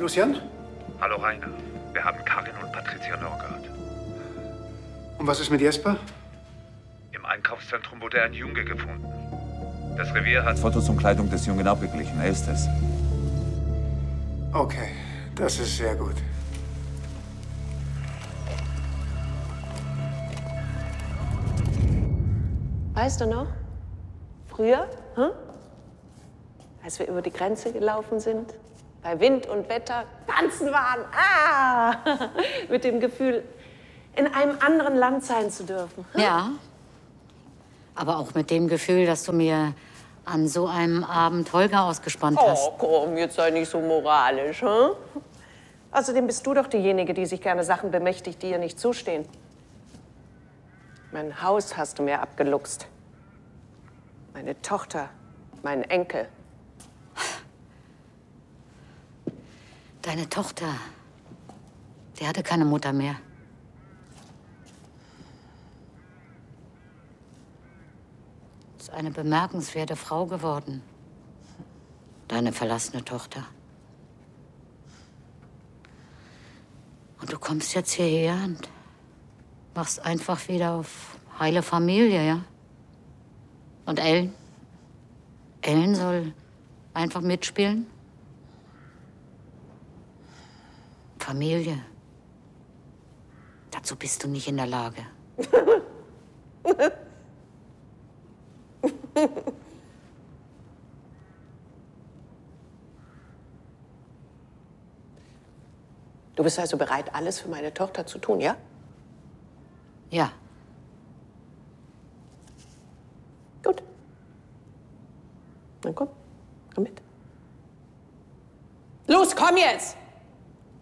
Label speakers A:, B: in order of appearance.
A: Lucian?
B: Hallo Rainer. Wir haben Karin und Patricia Norgard.
A: Und was ist mit Jesper?
B: Im Einkaufszentrum wurde ein Junge gefunden. Das Revier hat
C: Fotos und Kleidung des Jungen abgeglichen. Er ist es.
A: Okay, das ist sehr gut.
D: Weißt du noch? Früher, als wir über die Grenze gelaufen sind, bei Wind und Wetter tanzen waren, mit dem Gefühl, in einem anderen Land sein zu dürfen.
E: Ja, aber auch mit dem Gefühl, dass du mir an so einem Abend Holger ausgespannt hast.
D: Oh, komm, jetzt sei nicht so moralisch, hm? Außerdem bist du doch diejenige, die sich gerne Sachen bemächtigt, die ihr nicht zustehen. Mein Haus hast du mir abgeluchst. Meine Tochter, meinen Enkel.
E: Deine Tochter, die hatte keine Mutter mehr. Ist eine bemerkenswerte Frau geworden. Deine verlassene Tochter. Und du kommst jetzt hierher und machst einfach wieder auf heile Familie, ja? Und Ellen? Ellen soll einfach mitspielen? Familie. Dazu bist du nicht in der Lage.
D: Du bist also bereit, alles für meine Tochter zu tun, ja?
E: Ja.
D: Gut. Dann komm mit. Los, komm jetzt!